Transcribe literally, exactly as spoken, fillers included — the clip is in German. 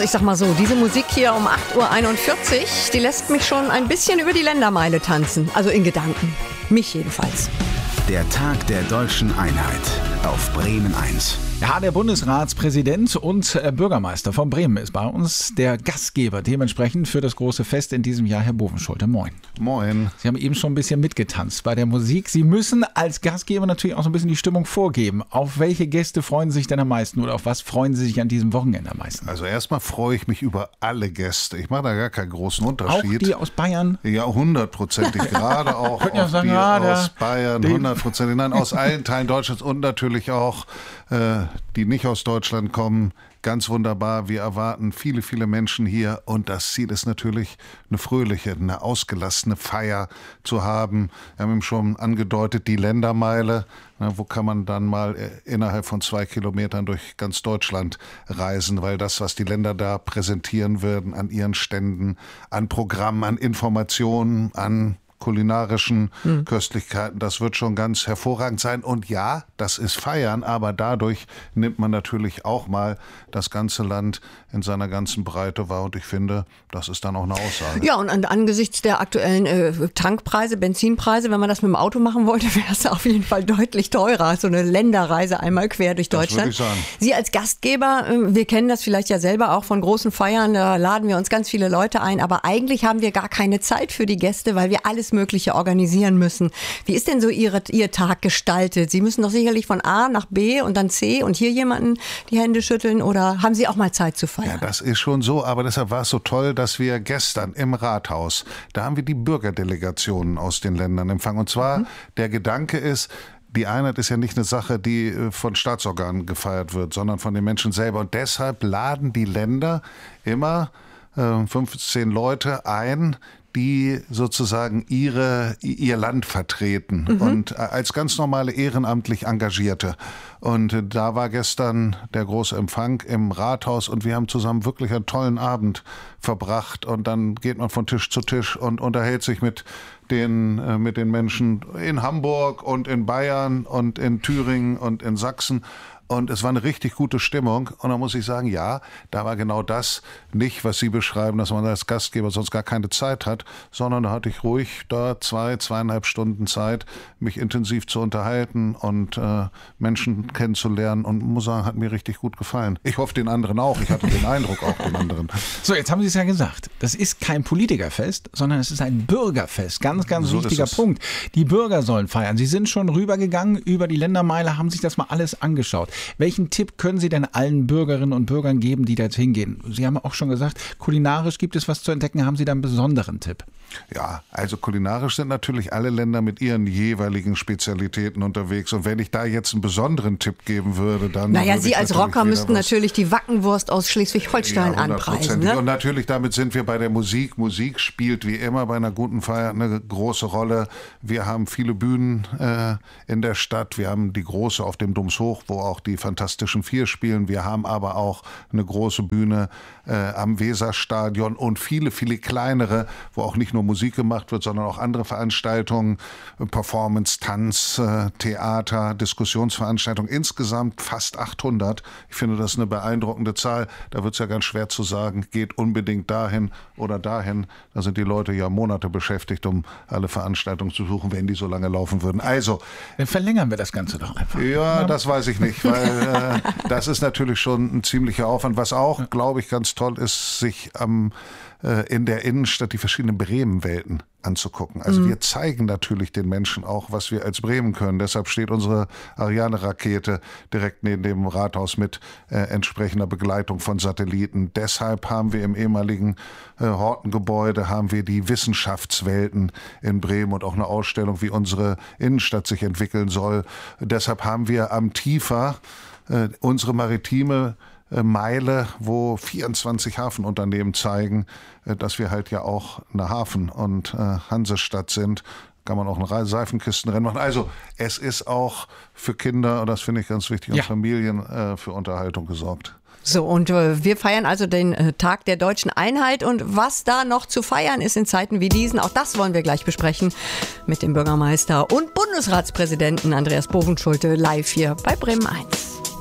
Also ich sag mal so, diese Musik hier um acht Uhr einundvierzig, die lässt mich schon ein bisschen über die Ländermeile tanzen. Also in Gedanken. Mich jedenfalls. Der Tag der deutschen Einheit auf Bremen eins. Ja, der Bundesratspräsident und Bürgermeister von Bremen ist bei uns, der Gastgeber dementsprechend für das große Fest in diesem Jahr, Herr Bovenschulte. Moin. Moin. Sie haben eben schon ein bisschen mitgetanzt bei der Musik. Sie müssen als Gastgeber natürlich auch so ein bisschen die Stimmung vorgeben. Auf welche Gäste freuen Sie sich denn am meisten oder auf was freuen Sie sich an diesem Wochenende am meisten? Also erstmal freue ich mich über alle Gäste. Ich mache da gar keinen großen Unterschied. Auch die aus Bayern? Ja, hundertprozentig. Gerade auch, auch ja sagen, die ja, aus Bayern, hundertprozentig. Nein, aus allen Teilen Deutschlands und natürlich auch äh, die nicht aus Deutschland kommen. Ganz wunderbar. Wir erwarten viele, viele Menschen hier und das Ziel ist natürlich, eine fröhliche, eine ausgelassene Feier zu haben. Wir haben eben schon angedeutet, die Ländermeile. Na, wo kann man dann mal innerhalb von zwei Kilometern durch ganz Deutschland reisen, weil das, was die Länder da präsentieren werden an ihren Ständen, an Programmen, an Informationen, an kulinarischen hm. Köstlichkeiten, das wird schon ganz hervorragend sein. Und ja, das ist Feiern, aber dadurch nimmt man natürlich auch mal das ganze Land in seiner ganzen Breite wahr. Und ich finde, das ist dann auch eine Aussage. Ja, und an, angesichts der aktuellen äh, Tankpreise, Benzinpreise, wenn man das mit dem Auto machen wollte, wäre es auf jeden Fall deutlich teurer. So eine Länderreise einmal quer durch Deutschland. Das würde ich sagen. Sie als Gastgeber, äh, wir kennen das vielleicht ja selber auch von großen Feiern, da laden wir uns ganz viele Leute ein, aber eigentlich haben wir gar keine Zeit für die Gäste, weil wir alles Mögliche organisieren müssen. Wie ist denn so Ihre, Ihr Tag gestaltet? Sie müssen doch sicherlich von A nach B und dann C und hier jemanden die Hände schütteln oder haben Sie auch mal Zeit zu feiern? Ja, das ist schon so, aber deshalb war es so toll, dass wir gestern im Rathaus, da haben wir die Bürgerdelegationen aus den Ländern empfangen. Und zwar, mhm. der Gedanke ist, die Einheit ist ja nicht eine Sache, die von Staatsorganen gefeiert wird, sondern von den Menschen selber. Und deshalb laden die Länder immer äh, fünfzehn Leute ein, die sozusagen ihre, ihr Land vertreten mhm. und als ganz normale ehrenamtlich Engagierte. Und da war gestern der große Empfang im Rathaus und wir haben zusammen wirklich einen tollen Abend verbracht und dann geht man von Tisch zu Tisch und unterhält sich mit den, mit den Menschen in Hamburg und in Bayern und in Thüringen und in Sachsen. Und es war eine richtig gute Stimmung. Und da muss ich sagen, ja, da war genau das nicht, was Sie beschreiben, dass man als Gastgeber sonst gar keine Zeit hat, sondern da hatte ich ruhig da zwei, zweieinhalb Stunden Zeit, mich intensiv zu unterhalten und äh, Menschen kennenzulernen. Und muss sagen, hat mir richtig gut gefallen. Ich hoffe, den anderen auch. Ich hatte den Eindruck auch, den anderen. So, jetzt haben Sie es ja gesagt. Das ist kein Politikerfest, sondern es ist ein Bürgerfest. Ganz, ganz so wichtiger Punkt. Die Bürger sollen feiern. Sie sind schon rübergegangen über die Ländermeile, haben sich das mal alles angeschaut. Welchen Tipp können Sie denn allen Bürgerinnen und Bürgern geben, die da jetzt hingehen? Sie haben auch schon gesagt, kulinarisch gibt es was zu entdecken. Haben Sie da einen besonderen Tipp? Ja, also kulinarisch sind natürlich alle Länder mit ihren jeweiligen Spezialitäten unterwegs. Und wenn ich da jetzt einen besonderen Tipp geben würde, dann... Naja, Sie als Rocker müssten natürlich die Wackenwurst aus Schleswig-Holstein ja, anpreisen. Ne? Und natürlich damit sind wir bei der Musik. Musik spielt wie immer bei einer guten Feier eine große Rolle. Wir haben viele Bühnen äh, in der Stadt. Wir haben die große auf dem Domshoch, wo auch die Fantastischen Vier spielen. Wir haben aber auch eine große Bühne äh, am Weserstadion und viele, viele kleinere, wo auch nicht nur Musik gemacht wird, sondern auch andere Veranstaltungen, Performance, Tanz, äh, Theater, Diskussionsveranstaltungen. Insgesamt fast achthundert. Ich finde, das ist eine beeindruckende Zahl. Da wird es ja ganz schwer zu sagen, geht unbedingt dahin oder dahin. Da sind die Leute ja Monate beschäftigt, um alle Veranstaltungen zu suchen, wenn die so lange laufen würden. Also, dann verlängern wir das Ganze doch einfach. Ja, ja. Das weiß ich nicht, weil äh, das ist natürlich schon ein ziemlicher Aufwand. Was auch, glaube ich, ganz toll ist, sich ähm, äh, in der Innenstadt die verschiedenen Bremen-Welten anzugucken. Also mhm. wir zeigen natürlich den Menschen auch, was wir als Bremen können. Deshalb steht unsere Ariane-Rakete direkt neben dem Rathaus mit äh, entsprechender Begleitung von Satelliten. Deshalb haben wir im ehemaligen äh, Hortengebäude haben wir die Wissenschaftswelten in Bremen und auch eine Ausstellung, wie unsere Innenstadt sich entwickeln soll. Deshalb haben wir am Tiefer äh, unsere maritime Meile, wo vierundzwanzig Hafenunternehmen zeigen, dass wir halt ja auch eine Hafen- und äh, Hansestadt sind. Kann man auch ein Seifenkistenrennen machen. Also es ist auch für Kinder, und das finde ich ganz wichtig, und ja. Familien äh, für Unterhaltung gesorgt. So, und äh, wir feiern also den äh, Tag der deutschen Einheit. Und was da noch zu feiern ist in Zeiten wie diesen, auch das wollen wir gleich besprechen mit dem Bürgermeister und Bundesratspräsidenten Andreas Bovenschulte live hier bei Bremen eins.